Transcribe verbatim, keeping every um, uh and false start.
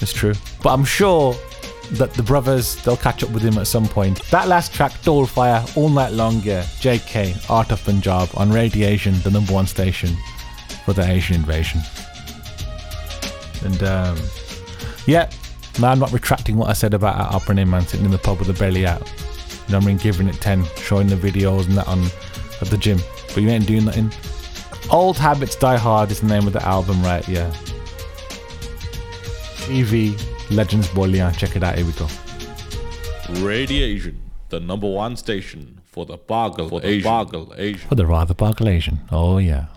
It's true. But I'm sure that the brothers, they'll catch up with him at some point. That last track, Dolefire, All Night Long, yeah. J K, Art of Punjab on Radiation, the number one station for the Asian invasion. And um, yeah, man, I'm not retracting what I said about our opening, man, sitting in the pub with the belly out. You know what I mean? Giving it ten, showing the videos and that on at the gym. But you ain't doing nothing. Old Habits Die Hard is the name of the album, right? Yeah. E V, Legends Bolia. Check it out. Here we go. Radiation, the number one station for the Boggle Asian. Boggle Asian. For the rather Boggle Asian. Oh, yeah.